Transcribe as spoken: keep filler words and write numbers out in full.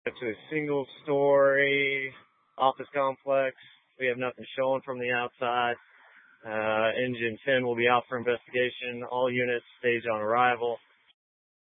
to a single-story office complex. We have nothing showing from the outside. Uh, Engine ten will be out for investigation. All units stage on arrival.